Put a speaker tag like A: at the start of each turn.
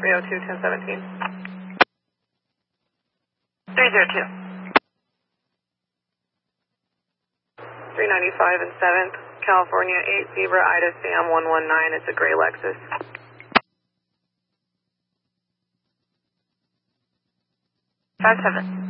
A: 302, 1017.
B: 302.
A: 395 and 7th, California 8 Zebra Ida Sam 119. It's a gray Lexus.
B: 57.